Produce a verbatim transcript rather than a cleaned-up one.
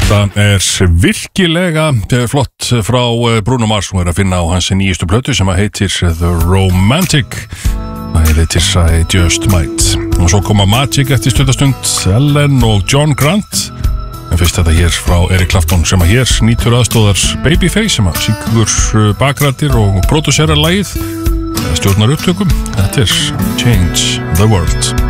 Þetta er virkilega flott frá Bruno Mars og er að finna á hans nýjustu plötu sem að heitir The Romantic. Það heitir I Just Might. Og svo koma Magic eftir stundastund, Ellen og John Grant. En fyrst þetta hér frá Eric Clapton sem að hér nýtur aðstóðar Babyface sem að syngur bakrættir og pródúserar lagið, stjórnar upptökum. Þetta er Change the World.